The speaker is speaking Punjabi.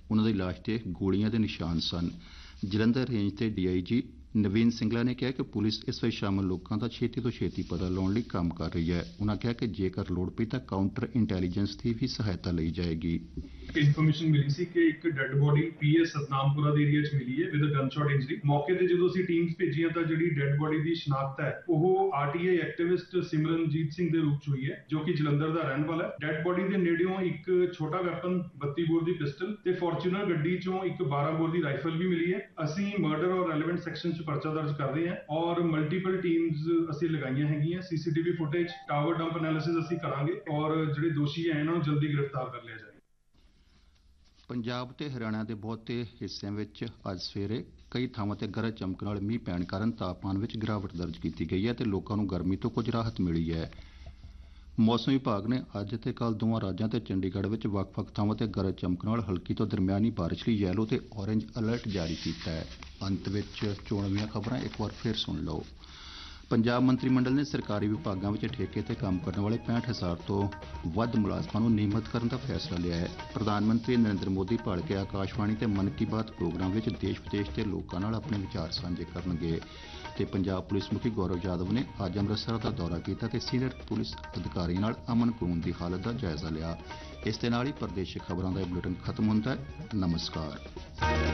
ਉਹਨਾਂ ਦੀ ਲਾਸ਼ ਤੇ ਗੋਲੀਆਂ ਦੇ ਨਿਸ਼ਾਨ ਸਨ। ਜਲੰਧਰ ਰੇਂਜ ਤੇ DIG ਨਵੀਨ ਸਿੰਗਲਾ ਨੇ ਕਿਹਾ ਕਿ ਪੁਲਿਸ ਇਸ ਵਿੱਚ ਸ਼ਾਮਲ ਲੋਕਾਂ ਦਾ ਛੇਤੀ ਤੋਂ ਛੇਤੀ ਪਤਾ ਲਾਉਣ ਲਈ ਕੰਮ ਕਰ ਰਹੀ ਹੈ। ਉਹਨਾਂ ਕਿਹਾ ਕਿ ਜੇਕਰ ਲੋੜ ਪਈ ਤਾਂ ਕਾਊਂਟਰ ਇੰਟੈਲੀਜੈਂਸ ਦੀ ਵੀ ਸਹਾਇਤਾ ਲਈ ਜਾਏਗੀ। ਇਨਫੋਰਮੇਸ਼ਨ ਮਿਲੀ ਸੀ ਕਿ ਇੱਕ ਡੈੱਡ ਬੋਡੀ PS ਸਤਨਾਮਪੁਰਾ ਦੇ ਏਰੀਆ 'ਚ ਮਿਲੀ ਹੈ with a gun shot injury. ਮੌਕੇ ਤੇ ਜਦੋਂ ਅਸੀਂ ਟੀਮਸ ਭੇਜੀਆਂ ਤਾਂ ਜਿਹੜੀ ਡੈੱਡ ਬੋਡੀ ਦੀ ਸ਼ਨਾਖਤ ਹੈ ਉਹ RTI ਐਕਟਿਵਿਸਟ ਸਿਮਰਨਜੀਤ ਸਿੰਘ ਦੇ ਰੂਪ 'ਚ ਹੋਈ ਹੈ, ਜੋ ਕਿ ਜਲੰਧਰ ਦਾ ਰਹਿਣ ਵਾਲਾ ਹੈ। ਡੈੱਡ ਬੋਡੀ ਦੇ ਨੇੜਿਓਂ ਇੱਕ ਛੋਟਾ ਵੈਪਨ 32 ਬੋਰ ਦੀ ਪਿਸਟਲ ਤੇ ਫੋਰਚੂਨਰ ਗੱਡੀ 'ਚੋਂ ਇੱਕ 12 ਬੋਰ ਦੀ ਰਾਈਫਲ ਵੀ ਮਿਲੀ ਹੈ। ਅਸੀਂ ਮਰਡਰ ਔਰ ਰੈਲੇਵੈਂਟ ਸੈਕਸ਼ਨ 'ਚ ਪਰਚਾ ਦਰਜ ਕਰ ਰਹੇ ਹਾਂ ਔਰ ਮਲਟੀਪਲ ਟੀਮਸ ਅਸੀਂ ਲਗਾਈਆਂ ਹੈਗੀਆਂ। CCTV footage, tower dump analysis ਅਸੀਂ ਕਰਾਂਗੇ ਔਰ ਜਿਹੜੇ ਦੋਸ਼ੀ ਹੈ ਇਹਨਾਂ ਨੂੰ ਜਲਦੀ ਗ੍ਰਿਫਤਾਰ ਕਰ ਲਿਆ ਜਾਏ। ਪੰਜਾਬ ਤੇ ਹਰਿਆਣਾ ਦੇ ਬਹੁਤੇ ਹਿੱਸਿਆਂ ਵਿੱਚ ਅੱਜ ਸਵੇਰੇ ਕਈ ਥਾਵਾਂ ਤੇ ਗਰਜ ਚਮਕ ਨਾਲ ਮੀਂਹ ਪੈਣ ਕਾਰਨ ਤਾਪਮਾਨ ਵਿੱਚ ਗਿਰਾਵਟ ਦਰਜ ਕੀਤੀ ਗਈ ਹੈ ਤੇ ਲੋਕਾਂ ਨੂੰ ਗਰਮੀ ਤੋਂ ਕੁਝ ਰਾਹਤ ਮਿਲੀ ਹੈ। ਮੌਸਮ ਵਿਭਾਗ ਨੇ ਅੱਜ ਤੇ ਕੱਲ੍ਹ ਦੋਵਾਂ ਰਾਜਾਂ ਤੇ ਚੰਡੀਗੜ੍ਹ ਵਿੱਚ ਵੱਖ-ਵੱਖ ਥਾਵਾਂ ਤੇ ਗਰਜ ਚਮਕ ਨਾਲ ਹਲਕੀ ਤੋਂ ਦਰਮਿਆਨੀ ਬਾਰਿਸ਼ ਲਈ ਯੈਲੋ ਤੇ ਔਰੇਂਜ ਅਲਰਟ ਜਾਰੀ ਕੀਤਾ ਹੈ। ਅੰਤ ਵਿੱਚ ਚੋਣਵੀਆਂ ਖਬਰਾਂ ਇੱਕ ਵਾਰ ਫਿਰ ਸੁਣ ਲਓ। ਪੰਜਾਬ ਮੰਤਰੀ ਮੰਡਲ ਨੇ ਸਰਕਾਰੀ ਵਿਭਾਗਾਂ ਵਿੱਚ ਠੇਕੇ ਤੇ ਕੰਮ ਕਰਨ ਵਾਲੇ 65,000 ਤੋਂ ਵੱਧ ਮੁਲਾਜ਼ਮਾਂ ਨੂੰ ਨਿਯਮਿਤ ਕਰਨ ਦਾ ਫੈਸਲਾ ਲਿਆ ਹੈ। ਪ੍ਰਧਾਨ ਮੰਤਰੀ ਨਰਿੰਦਰ ਮੋਦੀ ਭਲਕੇ ਆਕਾਸ਼ਵਾਣੀ ਤੇ ਮਨ ਕੀ ਬਾਤ ਪ੍ਰੋਗਰਾਮ ਵਿੱਚ ਦੇਸ਼ ਵਿਦੇਸ਼ ਦੇ ਲੋਕਾਂ ਨਾਲ ਆਪਣੇ ਵਿਚਾਰ ਸਾਂਝੇ ਕਰਨਗੇ। ਤੇ ਪੰਜਾਬ ਪੁਲਿਸ ਮੁਖੀ ਗੌਰਵ ਯਾਦਵ ਨੇ ਅੱਜ ਅੰਮ੍ਰਿਤਸਰ ਦਾ ਦੌਰਾ ਕੀਤਾ ਤੇ ਸੀਨੀਅਰ ਪੁਲਿਸ ਅਧਿਕਾਰੀ ਨਾਲ ਅਮਨ ਕਾਨੂੰਨ ਦੀ ਹਾਲਤ ਦਾ ਜਾਇਜ਼ਾ ਲਿਆ। ਇਸ ਦੇ ਨਾਲ ਹੀ ਪ੍ਰਦੇਸ਼ਿਕ ਖਬਰਾਂ ਦਾ ਇਹ ਬੁਲੇਟਿਨ ਖਤਮ ਹੁੰਦਾ ਹੈ। ਨਮਸਕਾਰ।